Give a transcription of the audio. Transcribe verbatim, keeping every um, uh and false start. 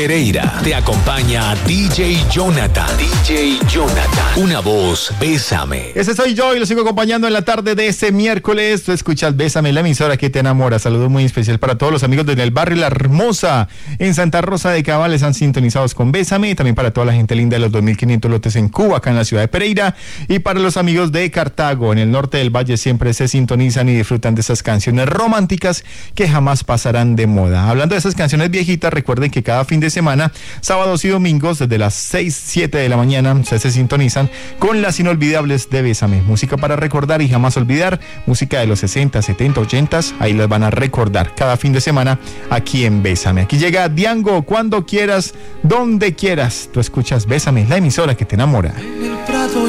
Pereira. Te acompaña D J Jonathan. D J Jonathan. Una voz, Bésame. Ese soy yo y lo sigo acompañando en la tarde de ese miércoles. Tú escuchas Bésame, la emisora que te enamora. Saludos muy especial para todos los amigos desde el barrio La Hermosa, en Santa Rosa de Cabal, están sintonizados con Bésame. Y también para toda la gente linda de los dos mil quinientos lotes en Cuba, acá en la ciudad de Pereira. Y para los amigos de Cartago, en el norte del valle, siempre se sintonizan y disfrutan de esas canciones románticas que jamás pasarán de moda. Hablando de esas canciones viejitas, recuerden que cada fin de semana, sábados y domingos, desde las seis, siete de la mañana, ustedes se sintonizan con las inolvidables de Bésame. Música para recordar y jamás olvidar. Música de los sesenta, setenta, ochenta, ahí las van a recordar cada fin de semana aquí en Bésame. Aquí llega Diango, cuando quieras, donde quieras. Tú escuchas Bésame, la emisora que te enamora.